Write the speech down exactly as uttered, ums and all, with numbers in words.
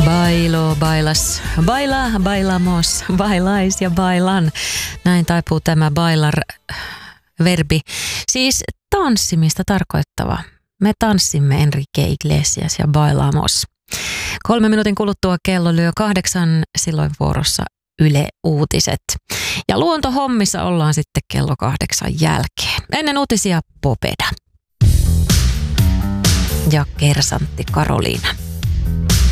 Bailo, bailas, baila, bailamos, bailais ja bailan. Näin taipuu tämä bailar-verbi. Siis tanssimista tarkoittava. Me tanssimme Enrique Iglesias ja bailamos. Kolme minuutin kuluttua kello lyö kahdeksan, silloin vuorossa Yle Uutiset. Ja luontohommissa ollaan sitten kello kahdeksan jälkeen. Ennen uutisia Popeda ja kersantti Karoliina.